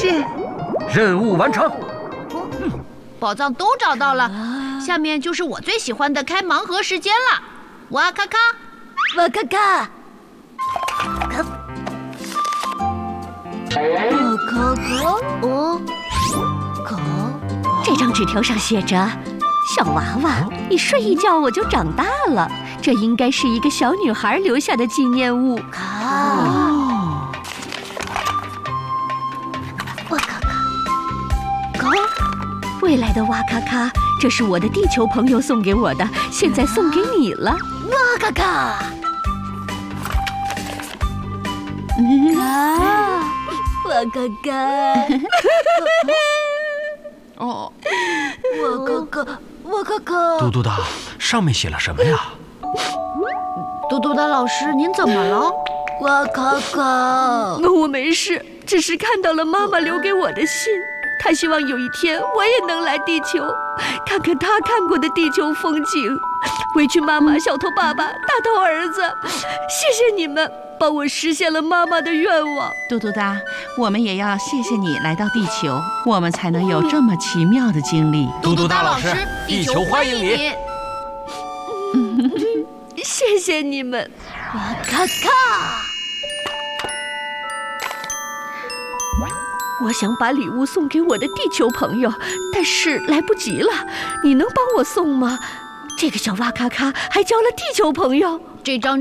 谢。 任务完成。 宝藏都找到了，下面就是我最喜欢的开盲盒时间了。哇咔咔， 哇咔咔，哇咔咔， 哦， 这张纸条上写着：“小娃娃，你睡一觉我就长大了。”这应该是一个小女孩留下的纪念物。 哦， 哇咔咔，未来的哇咔咔，这是我的地球朋友送给我的，现在送给你了。哇咔咔，哇咔咔， 哦， 哇咔咔，哇咔咔。 嘟嘟哒，上面写了什么呀？ 嘟嘟哒老师，您怎么了？ 哇咔咔，我没事，只是看到了妈妈留给我的信。她希望有一天我也能来地球，看看她看过的地球风景。委屈妈妈、小头爸爸、大头儿子，谢谢你们帮我实现了妈妈的愿望。 嘟嘟哒，我们也要谢谢你来到地球，我们才能有这么奇妙的经历。 嘟嘟哒老师，地球欢迎你。 谢谢你们，哇咔咔！我想把礼物送给我的地球朋友，但是来不及了。你能帮我送吗？这个小哇咔咔还交了地球朋友。 这张